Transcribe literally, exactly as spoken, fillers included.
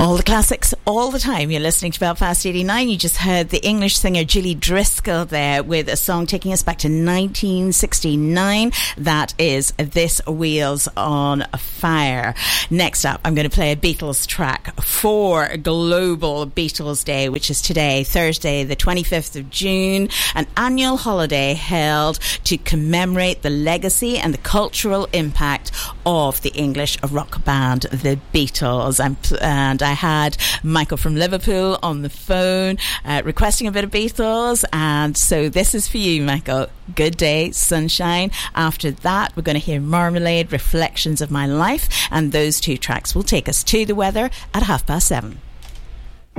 All the classics, all the time. You're listening to Belfast eighty-nine. You just heard the English singer Julie Driscoll there with a song taking us back to nineteen sixty-nine. That is This Wheel's on Fire. Next up, I'm going to play a Beatles track for Global Beatles Day, which is today, Thursday, the twenty-fifth of June, an annual holiday held to commemorate the legacy and the cultural impact of the English rock band, the Beatles. I'm, and I I had Michael from Liverpool on the phone uh, requesting a bit of Beatles, and so this is for you, Michael. Good Day, Sunshine. After that, we're going to hear Marmalade, Reflections of My Life, and those two tracks will take us to the weather at half past seven.